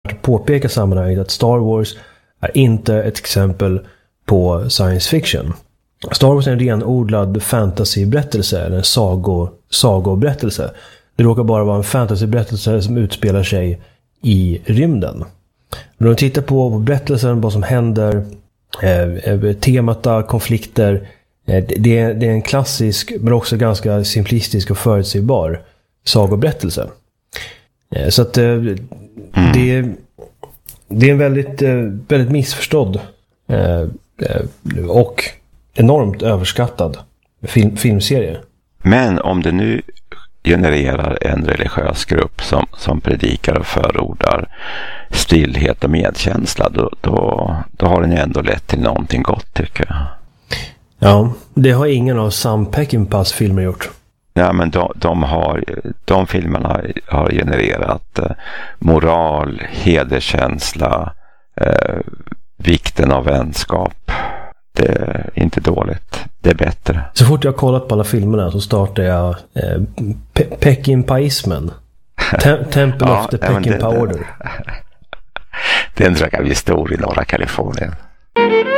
påpeka sammanhanget att Star Wars är inte ett exempel på science fiction. Star Wars är en renodlad fantasyberättelse, eller en sagoberättelse. Det råkar bara vara en fantasyberättelse som utspelar sig i rymden. När de tittar på berättelsen, vad som händer, temata, konflikter, det är en klassisk men också ganska simplistisk och förutsägbar sagoberättelse. Så att det är en väldigt missförstådd och enormt överskattad filmserie. Men om det nu genererar en religiös grupp som predikar och förordar stillhet och medkänsla, då har den ju ändå lett till någonting gott, tycker jag. Ja, det har ingen av Sam Peckinpahs filmer gjort. Ja, men de filmerna har genererat moral, hederskänsla, vikten av vänskap. Det är inte dåligt, det är bättre. Så fort jag har kollat på alla filmerna så startar jag Peckinpahismen. Temple of the Peckinpah Order. Den tror jag kan bli stor i norra Kalifornien.